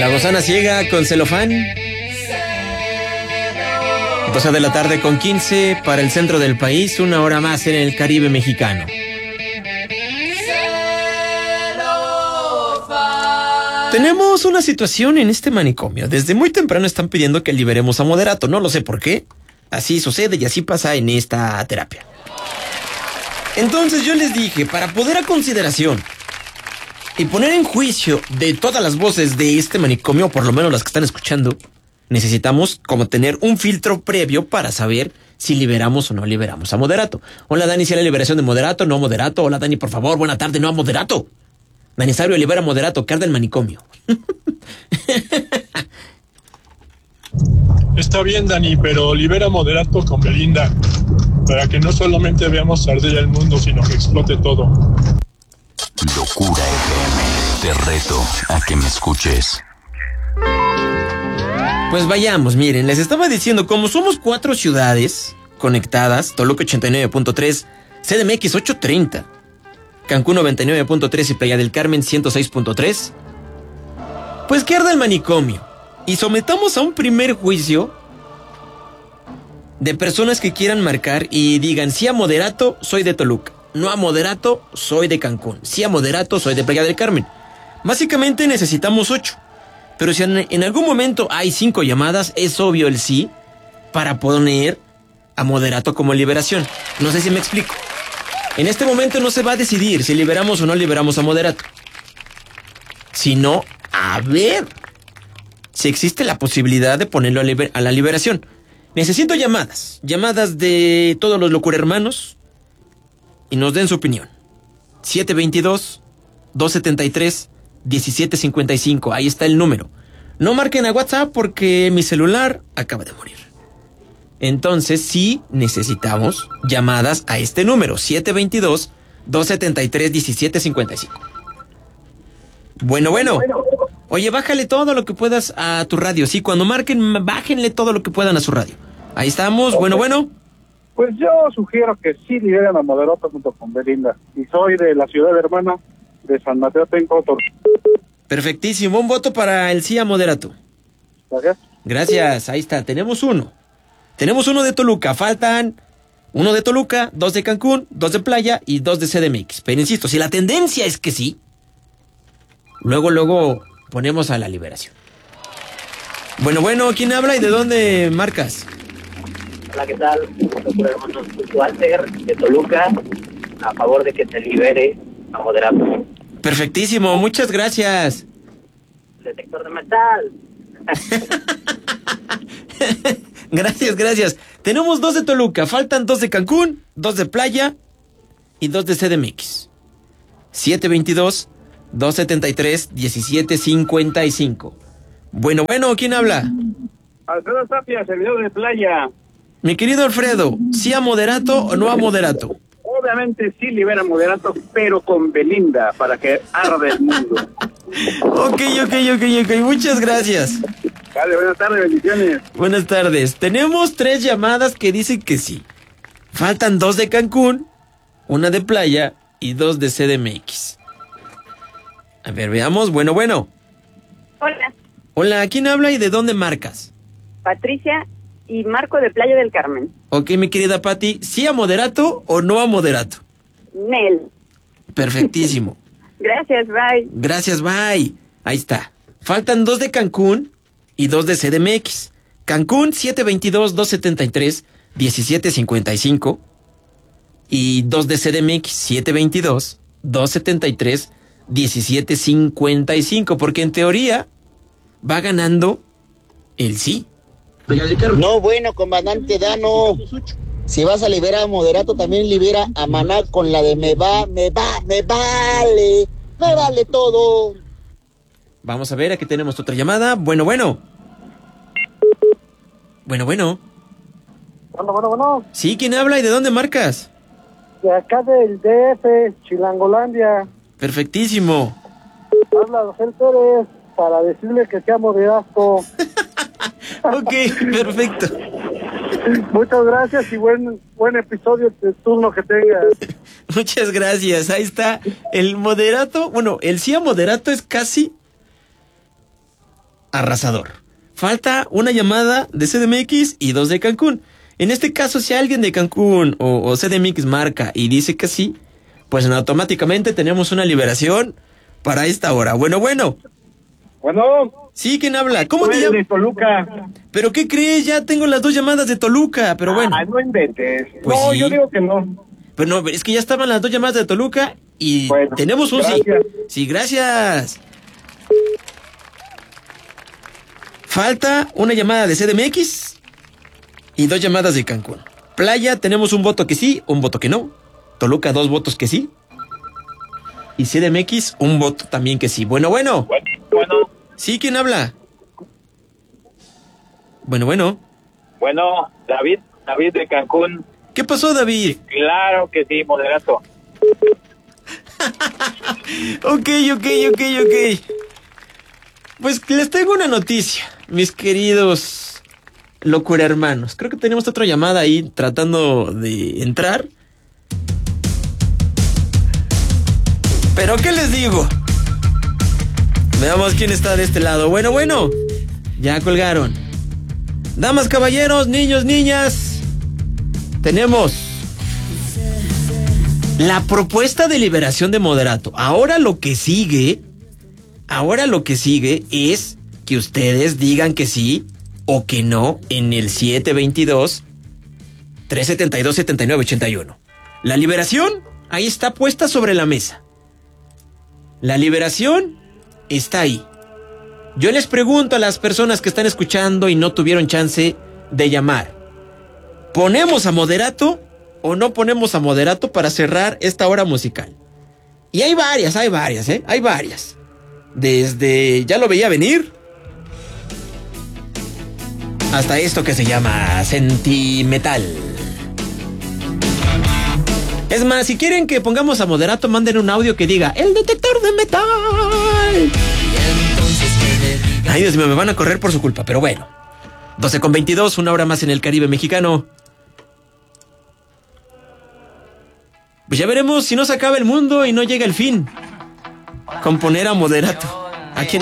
La Gusana Ciega con Celofán. 12 de la tarde con 15 para el centro del país, una hora más en el Caribe mexicano. Tenemos una situación en este manicomio. Desde muy temprano están pidiendo que liberemos a Moderato. No lo sé por qué. Así sucede y así pasa en esta terapia. Entonces yo les dije, para poder a consideración y poner en juicio de todas las voces de este manicomio, por lo menos las que están escuchando, necesitamos como tener un filtro previo para saber si liberamos o no liberamos a Moderato. Hola Dani, si hay la liberación de Moderato, no Moderato. Hola Dani, por favor, buena tarde, no a Moderato. Dani Sabrio libera a Moderato, que arde el manicomio. Está bien, Dani, pero libera a Moderato con Belinda, para que no solamente veamos arder el mundo, sino que explote todo. Locura FM, te reto a que me escuches. Pues vayamos, miren, les estaba diciendo, como somos 4 ciudades conectadas, Toluca 89.3, CDMX 830, Cancún 99.3 y Playa del Carmen 106.3, pues que arda el manicomio y sometamos a un primer juicio de personas que quieran marcar y digan, sí a Moderato, soy de Toluca, no a Moderato, soy de Cancún, sí a Moderato, soy de Playa del Carmen. Básicamente necesitamos 8. Pero si en algún momento hay 5 llamadas, es obvio el sí para poner a Moderato como liberación. No sé si me explico. En este momento no se va a decidir si liberamos o no liberamos a Moderato, sino a ver si existe la posibilidad de ponerlo a la liberación. Necesito llamadas de todos los locurhermanos y nos den su opinión. 722-273-1755, ahí está el número. No marquen a WhatsApp porque mi celular acaba de morir. Entonces sí necesitamos llamadas a este número, 722-273-1755. Bueno. Oye, bájale todo lo que puedas a tu radio. Sí, cuando marquen, bájenle todo lo que puedan a su radio. Ahí estamos, bueno. Pues yo sugiero que sí liberen a Moderato junto con Belinda. Y soy de la ciudad hermana de San Mateo Tenco. Perfectísimo, un voto para el sí a Moderato. Gracias, ahí está, tenemos uno de Toluca, faltan 1 de Toluca, 2 de Cancún, 2 de Playa y 2 de CDMX. Pero insisto, si la tendencia es que sí, luego ponemos a la liberación. Bueno, ¿quién habla y de dónde marcas? Hola, ¿qué tal? Hermano Walter de Toluca, a favor de que se libere a Moderato. Perfectísimo, muchas gracias. Detector de metal. Gracias. Tenemos 2 de Toluca, faltan 2 de Cancún, 2 de Playa y 2 de CDMX. 722-273-1755. Bueno, ¿quién habla? Alfredo Tapia, servidor de Playa. Mi querido Alfredo, ¿sí a Moderato o no a Moderato? Obviamente sí libera a Moderato, pero con Belinda, para que arde el mundo. Ok, muchas gracias. Vale, buenas tardes, bendiciones. Buenas tardes. Tenemos 3 llamadas que dicen que sí. Faltan 2 de Cancún, 1 de Playa y 2 de CDMX. A ver, veamos. Bueno. Hola, ¿quién habla y de dónde marcas? Patricia y Marco de Playa del Carmen. Ok, mi querida Pati, ¿sí a Moderato o no a Moderato? Nel. Perfectísimo. Gracias, bye. Ahí está. Faltan 2 de Cancún y 2 de CDMX. Cancún, 722-273-1755. Y 2 de CDMX, 722-273-1755. Porque en teoría va ganando el sí. No, bueno, comandante Dano. Si vas a liberar a Moderato, también libera a Maná con la de me vale todo. Vamos a ver, aquí tenemos otra llamada. Bueno. Bueno. Sí, ¿quién habla y de dónde marcas? De acá del DF, Chilangolandia. Perfectísimo. Habla Rosel Pérez para decirle que sea Moderato. Ok, perfecto. Muchas gracias y buen episodio de turno que tengas. Muchas gracias. Ahí está el Moderato. Bueno, el sí a Moderato es casi arrasador. Falta una llamada de CDMX y 2 de Cancún. En este caso, si alguien de Cancún o CDMX marca y dice que sí, pues automáticamente tenemos una liberación para esta hora. Bueno. Bueno. Sí, ¿quién habla? ¿Cómo te llamas? De Toluca. ¿Pero qué crees? Ya tengo las 2 llamadas de Toluca, pero bueno. No inventes. Pues no, sí. yo digo que no. Pero no, es que ya estaban las 2 llamadas de Toluca y Bueno, tenemos un gracias. sí. Sí, gracias. Falta una llamada de CDMX y 2 llamadas de Cancún. Playa, tenemos un voto que sí, un voto que no. Toluca, 2 votos que sí. Y CDMX, un voto también que sí. Bueno. Bueno. Sí, ¿quién habla? Bueno. Bueno, David de Cancún. ¿Qué pasó, David? Claro que sí, moderato. Ok. Pues les tengo una noticia, mis queridos locura hermanos. Creo que tenemos otra llamada ahí tratando de entrar. Pero ¿qué les digo? Veamos quién está de este lado. Bueno. Ya colgaron. Damas, caballeros, niños, niñas. Tenemos la propuesta de liberación de Moderato. Ahora lo que sigue es que ustedes digan que sí o que no en el 722-372-7981. La liberación ahí está puesta sobre la mesa. La liberación está ahí. Yo les pregunto a las personas que están escuchando y no tuvieron chance de llamar. ¿Ponemos a Moderato o no ponemos a Moderato para cerrar esta hora musical? Y hay varias, Hay varias. Desde Ya lo veía venir hasta esto que se llama Sentimental. Es más, si quieren que pongamos a Moderato, manden un audio que diga El detector de metal. Ay, Dios mío, me van a correr por su culpa, pero bueno. 12:22, una hora más en el Caribe mexicano. Pues ya veremos si no se acaba el mundo y no llega el fin. Con poner a Moderato.